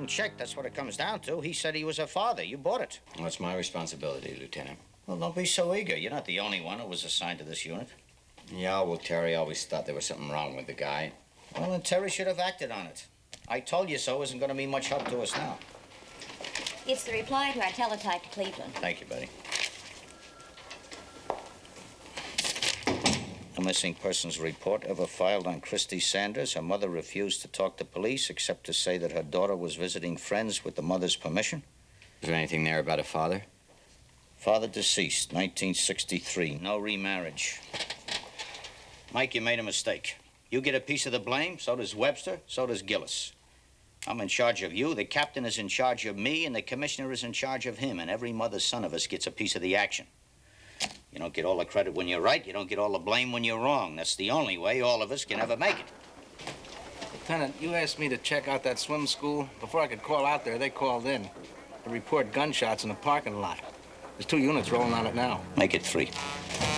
didn't check. That's what it comes down to. He said he was her father. You bought it. Well, it's my responsibility, Lieutenant. Well, don't be so eager. You're not the only one who was assigned to this unit. Yeah, well, Terry always thought there was something wrong with the guy. Well, then Terry should have acted on it. I told you so isn't going to be much help to us now. It's the reply to our teletype to Cleveland. Thank you, Betty. A missing persons report ever filed on Christy Sanders. Her mother refused to talk to police except to say that her daughter was visiting friends with the mother's permission. Is there anything there about a father? Father deceased, 1963. No remarriage. Mike, you made a mistake. You get a piece of the blame, so does Webster, so does Gillis. I'm in charge of you, the captain is in charge of me, and the commissioner is in charge of him, and every mother's son of us gets a piece of the action. You don't get all the credit when you're right, you don't get all the blame when you're wrong. That's the only way all of us can ever make it. Lieutenant, you asked me to check out that swim school. Before I could call out there, they called in to report gunshots in the parking lot. There's 2 units rolling on it now. Make it 3.